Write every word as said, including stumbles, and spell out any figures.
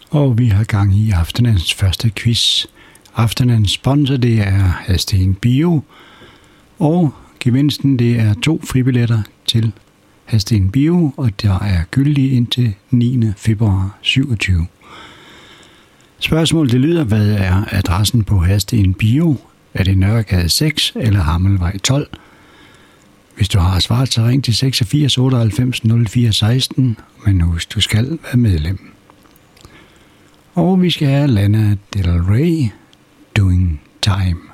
Og vi har gang i aftenens første quiz. Aftenens sponsor, det er Hadsten Bio. Og gevinsten, det er to fribilletter til Hadsten Bio, og der er gyldige indtil niende februar syvogtyve. Spørgsmålet det lyder, hvad er adressen på Hadsten Bio? Er det Nørregade seks eller Hammelvej tolv? Hvis du har svaret, så ring til seksogfirs otteoghalvfems nul fire seksten, men husk, du skal være medlem. Og vi skal have Lana Del Rey, Doing Time.